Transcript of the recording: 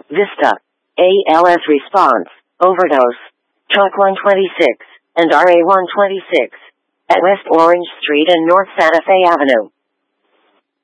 Vista, ALS response, overdose, truck 126, and RA 126, at West Orange Street and North Santa Fe Avenue.